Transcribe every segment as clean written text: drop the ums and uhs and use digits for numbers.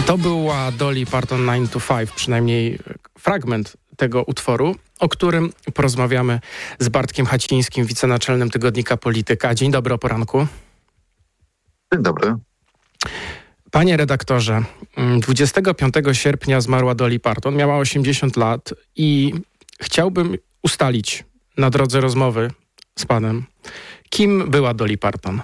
To była Dolly Parton 9 to 5, przynajmniej fragment tego utworu, o którym porozmawiamy z Bartkiem Hacińskim, wicenaczelnym tygodnika Polityka. Dzień dobry, o poranku. Dzień dobry. Panie redaktorze, 25 sierpnia zmarła Dolly Parton, miała 80 lat i chciałbym ustalić na drodze rozmowy z panem, kim była Dolly Parton?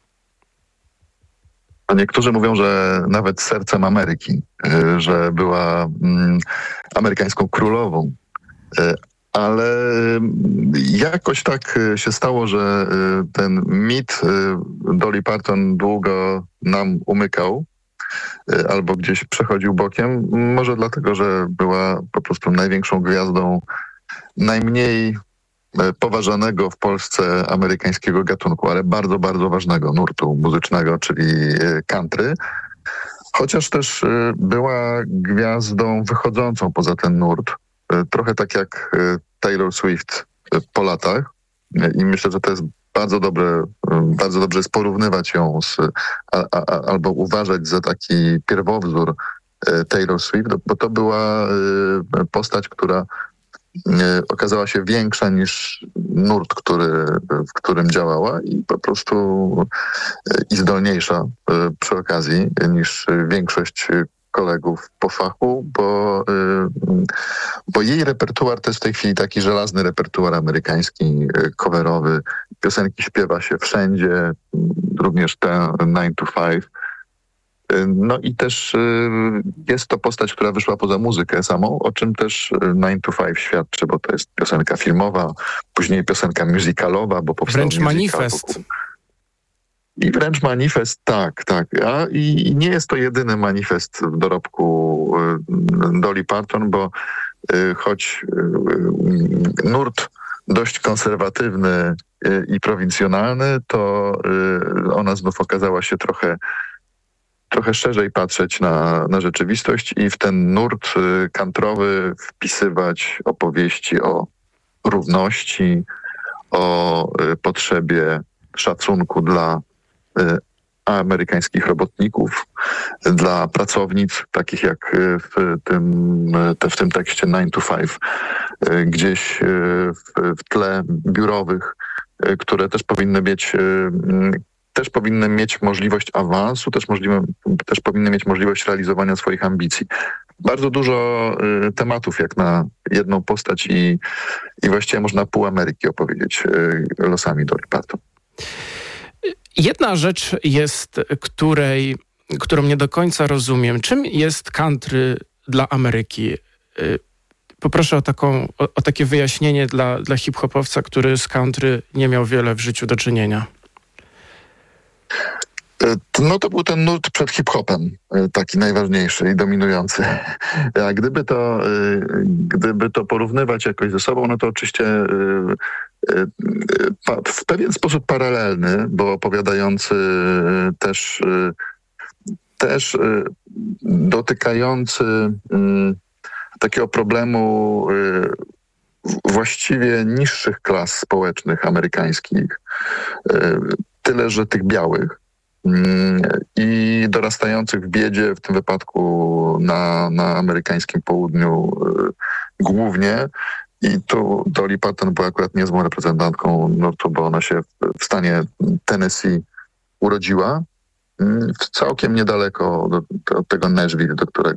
Niektórzy mówią, że nawet sercem Ameryki, że była amerykańską królową, ale jakoś tak się stało, że ten mit Dolly Parton długo nam umykał albo gdzieś przechodził bokiem. Może dlatego, że była po prostu największą gwiazdą najmniej poważanego w Polsce amerykańskiego gatunku, ale bardzo, bardzo ważnego nurtu muzycznego, czyli country. Chociaż też była gwiazdą wychodzącą poza ten nurt. Trochę tak jak Taylor Swift po latach. I myślę, że to jest bardzo dobrze jest porównywać ją albo uważać za taki pierwowzór Taylor Swift, bo to była postać, która okazała się większa niż nurt, w którym działała i po prostu i zdolniejsza przy okazji niż większość kolegów po fachu, bo jej repertuar to jest w tej chwili taki żelazny repertuar amerykański, coverowy. Piosenki śpiewa się wszędzie, również te 9 to 5. No i też jest to postać, która wyszła poza muzykę samą, o czym też 9 to 5 świadczy, bo to jest piosenka filmowa, później piosenka musicalowa, bo powstał wręcz manifest. I wręcz manifest, tak. I nie jest to jedyny manifest w dorobku Dolly Parton, bo choć nurt dość konserwatywny i prowincjonalny, to ona znów okazała się trochę szerzej patrzeć na rzeczywistość i w ten nurt kantrowy wpisywać opowieści o równości, o potrzebie szacunku dla amerykańskich robotników, dla pracownic, takich jak w tym tekście 9 to 5, gdzieś w tle biurowych, które też powinny mieć możliwość awansu, też powinny mieć możliwość realizowania swoich ambicji. Bardzo dużo tematów jak na jedną postać i właściwie można pół Ameryki opowiedzieć losami Dolly Parton. Jedna rzecz jest, którą nie do końca rozumiem. Czym jest country dla Ameryki? Poproszę o takie wyjaśnienie dla hip-hopowca, który z country nie miał wiele w życiu do czynienia. No to był ten nurt przed hip-hopem, taki najważniejszy i dominujący. A gdyby to porównywać jakoś ze sobą, no to oczywiście w pewien sposób paralelny, bo opowiadający też dotykający takiego problemu właściwie niższych klas społecznych amerykańskich, tyle że tych białych, i dorastających w biedzie, w tym wypadku na amerykańskim południu głównie. I tu Dolly Parton była akurat niezłą reprezentantką nurtu, bo ona się w stanie Tennessee urodziła, całkiem niedaleko od tego Nashville,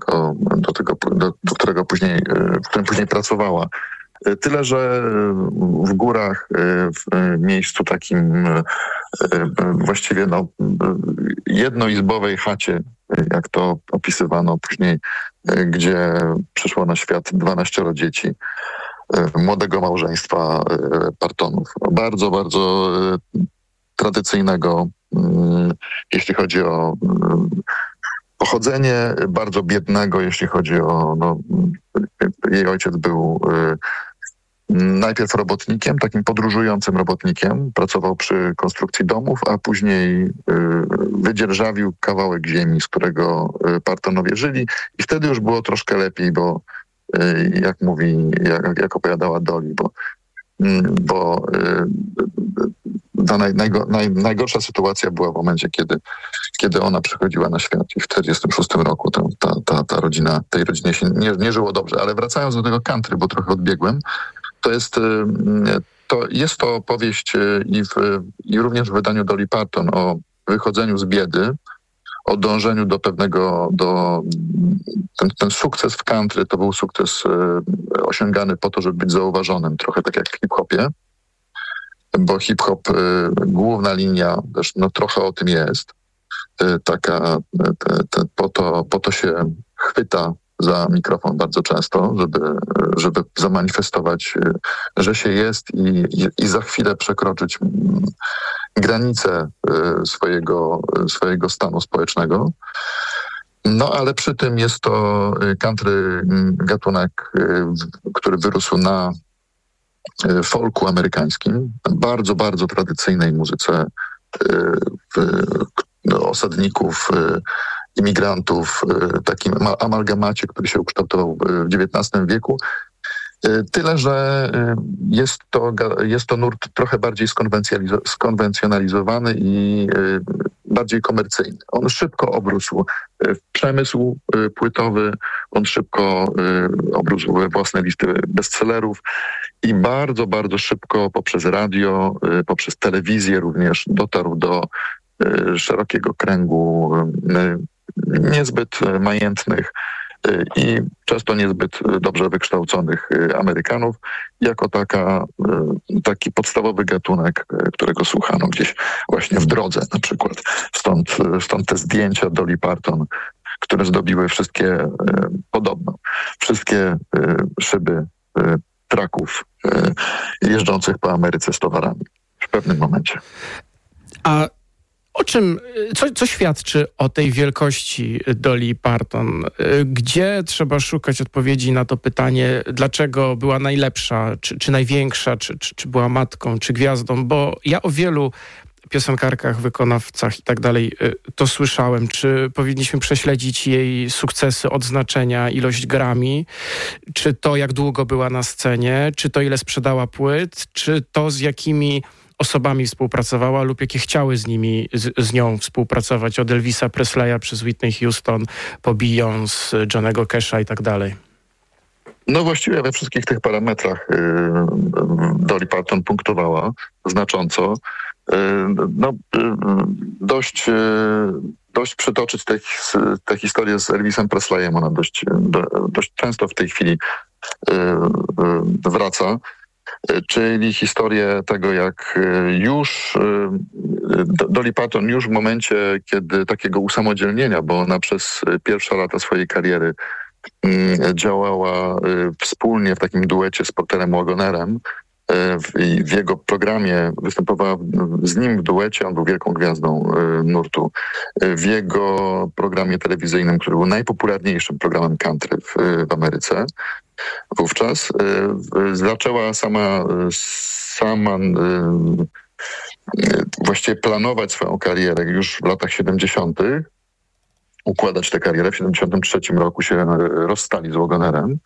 w którym później pracowała. Tyle, że w górach, w miejscu takim właściwie jednoizbowej chacie, jak to opisywano później, gdzie przyszło na świat 12 dzieci młodego małżeństwa Partonów. Bardzo, bardzo tradycyjnego, jeśli chodzi o pochodzenie, bardzo biednego, jeśli chodzi o... jej ojciec był najpierw robotnikiem, takim podróżującym robotnikiem, pracował przy konstrukcji domów, a później wydzierżawił kawałek ziemi, z którego Partonowie żyli, i wtedy już było troszkę lepiej, bo jak opowiadała Dolly, bo bo najgorsza sytuacja była w momencie, kiedy ona przychodziła na świat i w 1946 roku ta rodzina, tej rodzinie się nie żyło dobrze. Ale wracając do tego country, bo trochę odbiegłem, jest to opowieść i również w wydaniu Dolly Parton o wychodzeniu z biedy, o dążeniu do pewnego, ten sukces w country to był sukces osiągany po to, żeby być zauważonym, trochę tak jak w hip-hopie, bo hip-hop, główna linia, też trochę o tym jest, po to się chwyta za mikrofon bardzo często, żeby zamanifestować, że się jest i za chwilę przekroczyć granice swojego stanu społecznego. No ale przy tym jest to country gatunek, który wyrósł na folku amerykańskim, bardzo, bardzo tradycyjnej muzyce osadników, imigrantów, takim amalgamacie, który się ukształtował w XIX wieku. Tyle, że jest to nurt trochę bardziej skonwencjonalizowany i bardziej komercyjny. On szybko obrósł w przemysł płytowy, on szybko obrósł we własne listy bestsellerów i bardzo, bardzo szybko poprzez radio, poprzez telewizję również dotarł do szerokiego kręgu niezbyt majętnych i często niezbyt dobrze wykształconych Amerykanów, jako taki podstawowy gatunek, którego słuchano gdzieś właśnie w drodze na przykład. Stąd te zdjęcia Dolly Parton, które zdobiły wszystkie szyby traków jeżdżących po Ameryce z towarami w pewnym momencie. A co świadczy o tej wielkości Dolly Parton? Gdzie trzeba szukać odpowiedzi na to pytanie, dlaczego była najlepsza, czy największa, czy była matką, czy gwiazdą? Bo ja o wielu piosenkarkach, wykonawcach i tak dalej to słyszałem. Czy powinniśmy prześledzić jej sukcesy, odznaczenia, ilość Grammy? Czy to, jak długo była na scenie? Czy to, ile sprzedała płyt? Czy to, z jakimi osobami współpracowała lub jakie chciały z nią współpracować, od Elvisa Presleya przez Whitney Houston, po Beyoncé, Johnnego Casha i tak dalej? No właściwie we wszystkich tych parametrach Dolly Parton punktowała znacząco. Dość przytoczyć tę historię z Elvisem Presleyem. Ona dość często w tej chwili wraca. Czyli historię tego, jak już Dolly Parton już w momencie, kiedy takiego usamodzielnienia, bo ona przez pierwsze lata swojej kariery działała wspólnie w takim duecie z Porterem Wagonerem, w jego programie występowała z nim w duecie, on był wielką gwiazdą nurtu, w jego programie telewizyjnym, który był najpopularniejszym programem country w Ameryce wówczas, zaczęła sama właściwie planować swoją karierę już w latach 70., układać tę karierę. W 73 roku się rozstali z Wagonerem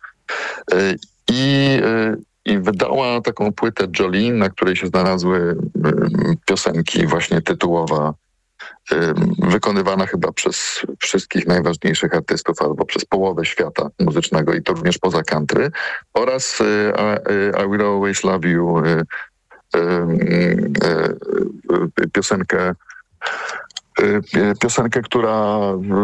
i wydała taką płytę Jolene, na której się znalazły piosenki właśnie tytułowa, wykonywana chyba przez wszystkich najważniejszych artystów albo przez połowę świata muzycznego i to również poza country, oraz I Will Always Love You, piosenkę, która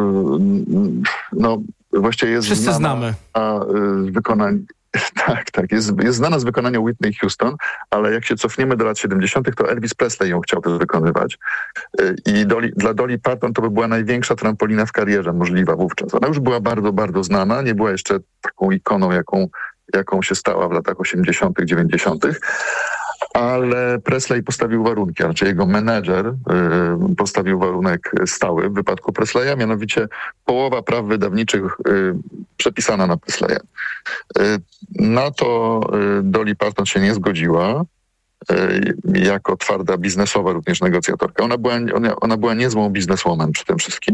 właściwie jest wszyscy znamy. A wykonanie tak, jest znana z wykonania Whitney Houston, ale jak się cofniemy do lat 70., to Elvis Presley ją chciał też wykonywać. I dla Dolly Parton to by była największa trampolina w karierze możliwa wówczas. Ona już była bardzo, bardzo znana, nie była jeszcze taką ikoną, jaką się stała w latach 80., 90., ale Presley postawił warunki, a raczej jego menedżer postawił warunek stały w wypadku Presleya, mianowicie połowa praw wydawniczych przepisana na Presleya. Na to Dolly Parton się nie zgodziła jako twarda biznesowa również negocjatorka. Ona była niezłą bizneswoman przy tym wszystkim.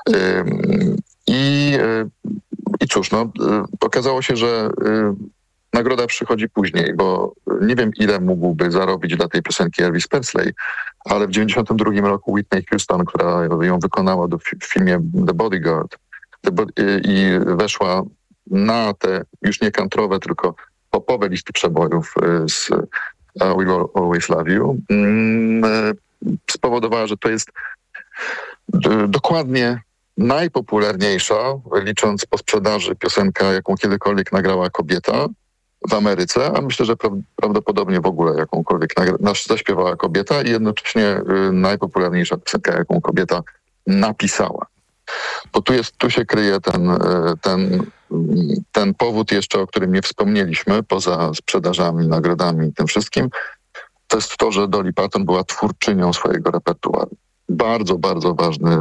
I cóż, okazało się, że nagroda przychodzi później, bo nie wiem, ile mógłby zarobić dla tej piosenki Elvis Presley, ale w 1992 roku Whitney Houston, która ją wykonała w filmie The Bodyguard i weszła na te już nie country'owe, tylko popowe listy przebojów z I Will Always Love You, spowodowała, że to jest dokładnie najpopularniejsza, licząc po sprzedaży, piosenka, jaką kiedykolwiek nagrała kobieta w Ameryce, a myślę, że prawdopodobnie w ogóle jakąkolwiek zaśpiewała kobieta i jednocześnie najpopularniejsza piosenka, jaką kobieta napisała. Bo tu się kryje ten powód jeszcze, o którym nie wspomnieliśmy, poza sprzedażami, nagrodami i tym wszystkim, to jest to, że Dolly Parton była twórczynią swojego repertuaru. Bardzo, bardzo ważny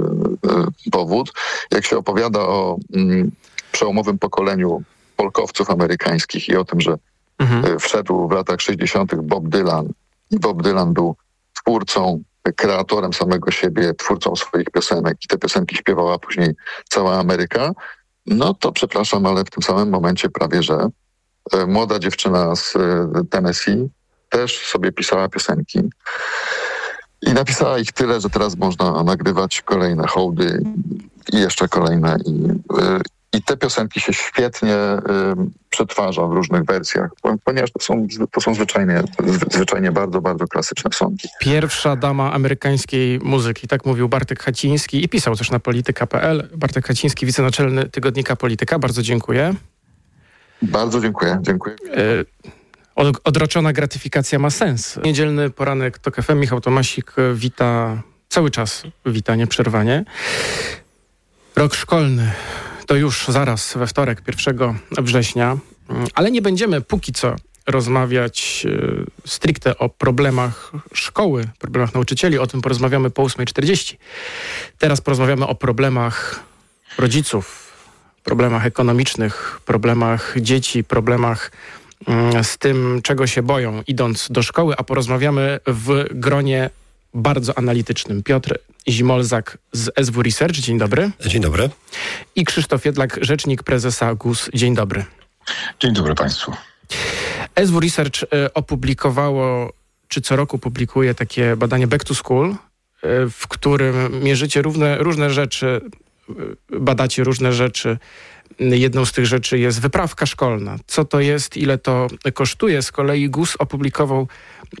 powód. Jak się opowiada o przełomowym pokoleniu folkowców amerykańskich i o tym, że wszedł w latach 60. Bob Dylan. I Bob Dylan był twórcą, kreatorem samego siebie, twórcą swoich piosenek i te piosenki śpiewała później cała Ameryka, no to przepraszam, ale w tym samym momencie prawie, że młoda dziewczyna z Tennessee też sobie pisała piosenki. I napisała ich tyle, że teraz można nagrywać kolejne hołdy i jeszcze kolejne. I te piosenki się świetnie przetwarza w różnych wersjach, ponieważ to są zwyczajnie bardzo, bardzo klasyczne songi. Pierwsza dama amerykańskiej muzyki, tak mówił Bartek Haciński i pisał też na polityka.pl. Bartek Haciński, wicenaczelny tygodnika Polityka. Bardzo dziękuję. Bardzo dziękuję. Odroczona gratyfikacja ma sens. Niedzielny poranek TOK FM. Michał Tomasik wita, cały czas wita nieprzerwanie. Rok szkolny to już zaraz we wtorek, 1 września, ale nie będziemy póki co rozmawiać stricte o problemach szkoły, problemach nauczycieli. O tym porozmawiamy po 8:40. Teraz porozmawiamy o problemach rodziców, problemach ekonomicznych, problemach dzieci, problemach z tym, czego się boją, idąc do szkoły, a porozmawiamy w gronie bardzo analitycznym. Piotr Zimolzak z SW Research. Dzień dobry. Dzień dobry. I Krzysztof Jedlak, rzecznik prezesa GUS. Dzień dobry. Dzień dobry Państwu. SW Research opublikowało, czy co roku publikuje takie badanie Back to School, w którym mierzycie różne rzeczy, badacie różne rzeczy. Jedną z tych rzeczy jest wyprawka szkolna. Co to jest, ile to kosztuje? Z kolei GUS opublikował